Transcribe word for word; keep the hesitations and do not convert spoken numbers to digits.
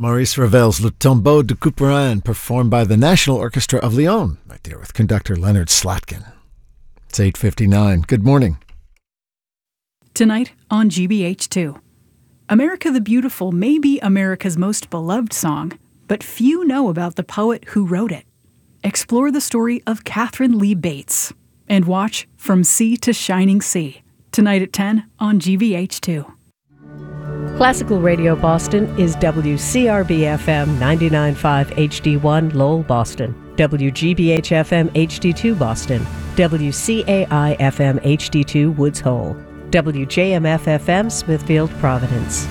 Maurice Ravel's Le Tombeau de Couperin, performed by the National Orchestra of Lyon, right there with conductor Leonard Slatkin. It's eight fifty-nine. Good morning. Tonight on G B H two. America the Beautiful may be America's most beloved song, but few know about the poet who wrote it. Explore the story of Catherine Lee Bates and watch From Sea to Shining Sea, tonight at ten on G B H two. Classical Radio Boston is W C R B F M ninety-nine point five H D one Lowell, Boston, W G B H F M H D two Boston, W C A I F M H D two Woods Hole, W J M F F M Smithfield, Providence.